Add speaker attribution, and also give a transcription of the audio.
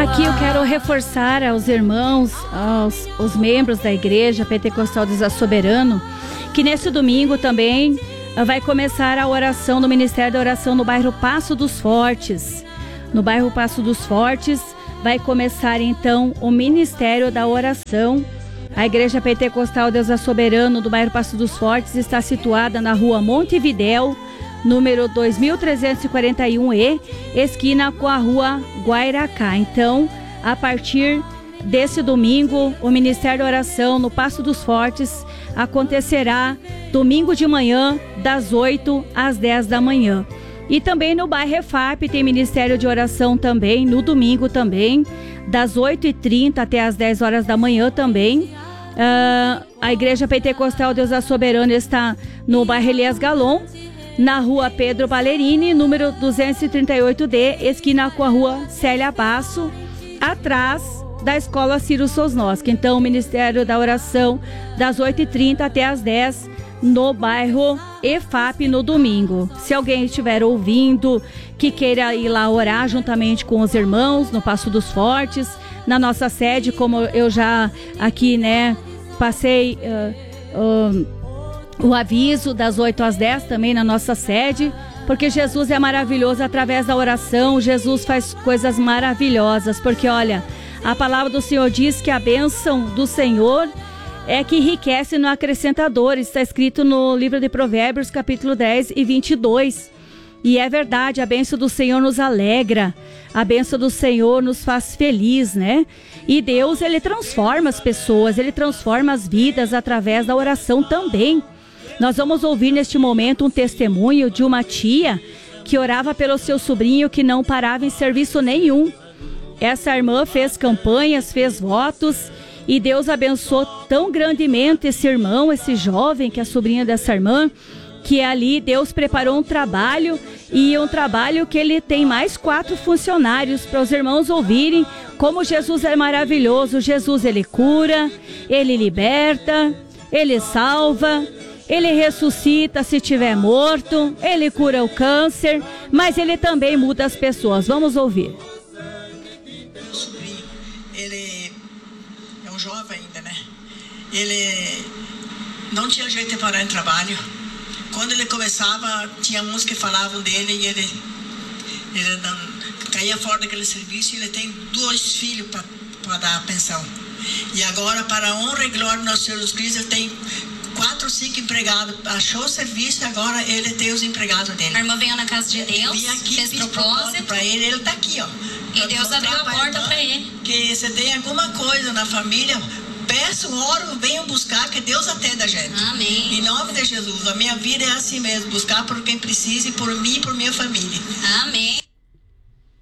Speaker 1: Aqui eu quero reforçar aos irmãos, aos membros da Igreja Pentecostal Deus Soberano, que nesse domingo também vai começar a oração do Ministério da Oração no bairro Passo dos Fortes. No bairro Passo dos Fortes vai começar então o Ministério da Oração. A Igreja Pentecostal Deus Soberano do bairro Passo dos Fortes está situada na rua Montevidéu, número 2341E, esquina com a rua Guairacá. Então, a partir desse domingo, o Ministério da Oração no Passo dos Fortes acontecerá domingo de manhã, das 8 às 10 da manhã. E também no bairro EFAP tem Ministério de Oração também, no domingo também, das 8h30 até as 10 horas da manhã também. A Igreja Pentecostal Deus Soberano está no bairro Elias Galon, na rua Pedro Ballerini, número 238D, esquina com a rua Célia Basso, atrás da Escola Ciro Sosnoski. Então, o Ministério da Oração, das 8h30 até as 10, no bairro EFAP, no domingo. Se alguém estiver ouvindo, que queira ir lá orar juntamente com os irmãos, no Passo dos Fortes, na nossa sede, como eu já aqui, passei o aviso das 8 às 10 também na nossa sede, porque Jesus é maravilhoso. Através da oração, Jesus faz coisas maravilhosas, porque olha, a palavra do Senhor diz que a bênção do Senhor é que enriquece e não acrescenta dores. Está escrito no livro de Provérbios, capítulo 10 e 22. E é verdade, a bênção do Senhor nos alegra, a bênção do Senhor nos faz feliz, né? E Deus, Ele transforma as pessoas, Ele transforma as vidas através da oração também. Nós vamos ouvir neste momento um testemunho de uma tia que orava pelo seu sobrinho que não parava em serviço nenhum. Essa irmã fez campanhas, fez votos e Deus abençoou tão grandemente esse irmão, esse jovem que é sobrinho dessa irmã, que ali Deus preparou um trabalho, e um trabalho que ele tem mais 4 funcionários para os irmãos ouvirem como Jesus é maravilhoso. Jesus, Ele cura, Ele liberta, Ele salva, Ele ressuscita se estiver morto, Ele cura o câncer, mas Ele também muda as pessoas. Vamos ouvir.
Speaker 2: Meu sobrinho, ele é um jovem ainda, né? Ele não tinha jeito de parar em trabalho. Quando ele começava, tinha uns que falavam dele e ele não, caía fora daquele serviço. E ele tem 2 filhos para dar a pensão. E agora, para a honra e glória do nosso Senhor Jesus Cristo, ele tem 4 ou 5 empregados. Achou o serviço e agora ele tem os empregados dele.
Speaker 3: A irmã veio na casa de Deus, fez propósito
Speaker 2: para ele. Ele está aqui, ó.
Speaker 3: E Deus abriu a porta para ele.
Speaker 2: Que você tem alguma coisa na família, peço, oro, venham buscar, que Deus atenda a gente.
Speaker 3: Amém.
Speaker 2: Em nome de Jesus. A minha vida é assim mesmo, buscar por quem precisa e por mim e por minha família.
Speaker 3: Amém.